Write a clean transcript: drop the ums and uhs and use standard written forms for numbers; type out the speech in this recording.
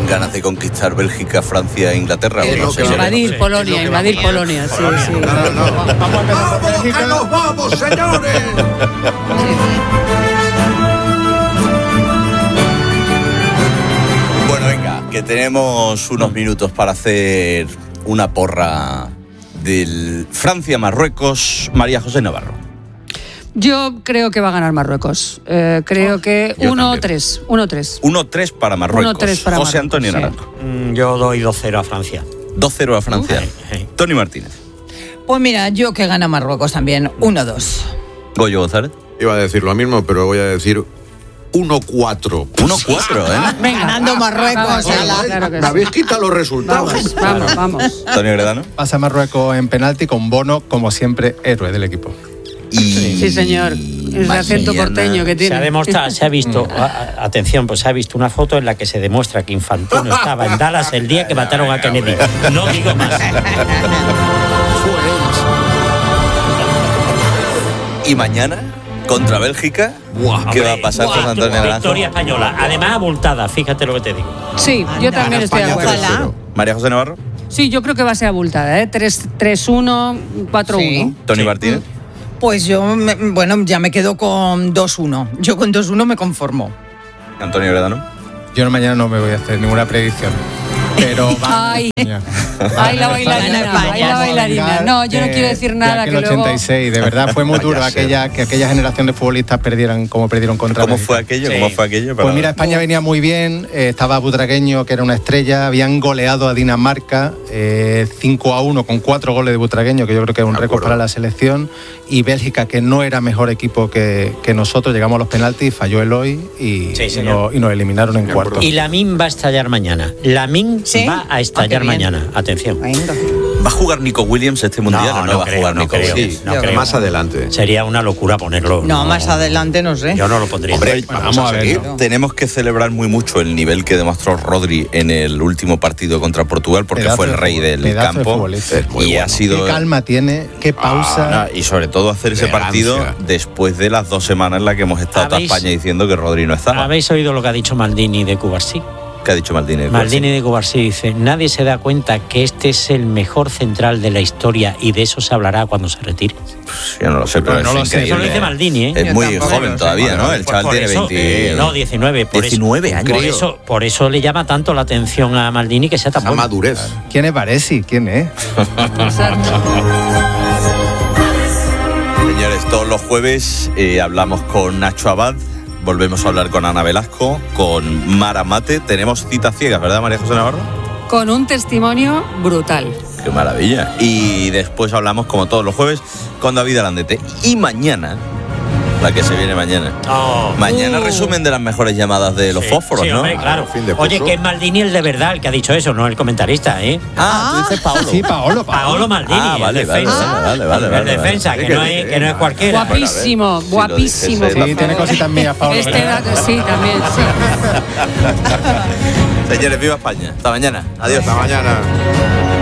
ganas de conquistar Bélgica, Francia e Inglaterra. Invadir Polonia, sí. No. ¡Vamos, que nos vamos, señores! Bueno, venga, que tenemos unos minutos para hacer una porra del Francia-Marruecos. María José Navarro. Yo creo que va a ganar Marruecos. Creo que 1-3. 1-3 para Marruecos. 1-3 para José Marruecos, Antonio sí. Naranjo. Yo doy 2-0 a Francia. 2-0 a Francia. Tony Martínez. Pues mira, yo que gana Marruecos también, 1-2. Goyo González. Iba a decir lo mismo, pero voy a decir 1-4. 1-4, ¿eh? Venga, Ganando Marruecos. Claro que Me sí. habéis quitado los resultados. Vamos. Antonio Gredano. Pasa Marruecos en penalti con Bono, como siempre, héroe del equipo. Sí, señor. El acento porteño que tiene. Se ha demostrado, se ha visto, atención, pues se ha visto una foto en la que se demuestra que Infantino estaba en Dallas el día que mataron a Kennedy. No digo más. Y mañana, contra Bélgica, ¿qué va a pasar con Antonio Naranjo? Victoria española, además abultada, fíjate lo que te digo. Sí, yo también estoy de acuerdo. Ojalá. María José Navarro. Sí, yo creo que va a ser abultada, 3-1, 4-1. Sí. Tony Martínez. Pues yo, ya me quedo con 2-1. Yo con 2-1 me conformo. Antonio Gredano. Yo mañana no me voy a hacer ninguna predicción. Pero Ay, la bailarina. No, yo no quiero decir nada que el luego... 86, de verdad fue muy duro que aquella generación de futbolistas perdieran contra ¿Cómo México. fue aquello? Sí. ¿Cómo fue aquello? Pues mira, España venía muy bien, estaba Butragueño, que era una estrella, habían goleado a Dinamarca 5-1 con 4 goles de Butragueño, que yo creo que es un récord para la selección, y Bélgica, que no era mejor equipo que nosotros, llegamos a los penaltis, falló Eloy y nos eliminaron en cuartos. Y Lamine va a estallar mañana. Lamine ¿Sí? va a estallar mañana. Atención. Venga. ¿Va a jugar Nico Williams este mundial o no va a jugar Nico creo. Williams? No creo. Más adelante. Sería una locura ponerlo. No, más adelante no sé. Yo no lo pondría. Hombre, Vamos a ver. seguir. tenemos que celebrar muy mucho el nivel que demostró Rodri en el último partido contra Portugal, porque Pedazo fue el de rey fútbol, del pedazo de campo futbolista. Es muy y bueno. ha sido... Qué calma tiene, qué pausa. y sobre todo hacer ese Elegancia. partido después de las 2 semanas en las que hemos estado toda ¿Habéis- España diciendo que Rodri no estaba. ¿Habéis oído lo que ha dicho Maldini de Cubarsí? ¿Qué ha dicho Maldini? Maldini de Cubarsí dice: nadie se da cuenta que este es el mejor central de la historia y de eso se hablará cuando se retire. Yo no lo sé, pero No es lo sé. increíble. Eso lo dice Maldini, ¿eh? Es Yo muy tampoco joven lo sé. todavía, ¿no? Vale, El chaval Por tiene eso, 20... no, 19. Por 19 eso, años. Por eso le llama tanto la atención a Maldini que sea tan Esa bueno. madurez. ¿Quién es Baresi? ¿Quién es? Exacto. Señores, todos los jueves hablamos con Nacho Abad, volvemos a hablar con Ana Velasco, con Mara Mate. Tenemos citas ciegas, ¿verdad, María José Navarro? Con un testimonio brutal. ¡Qué maravilla! Y después hablamos, como todos los jueves, con David Alandete. Y mañana, la que se viene mañana. Oh. Mañana resumen de las mejores llamadas de los Sí, fósforos, sí, ¿no? hombre, claro. Fin de Oye, curso. que es Maldini el de verdad el que ha dicho eso, no el comentarista, ¿eh? Tú dices Paolo. Sí, Paolo. Paolo Maldini, vale, el defensa. vale. El defensa, que no es cualquiera. Guapísimo, si guapísimo. lo dijese- Sí, tiene cositas mías, Paolo. Este dato, sí, también, sí. Señores, viva España. Hasta mañana. Adiós. Hasta mañana.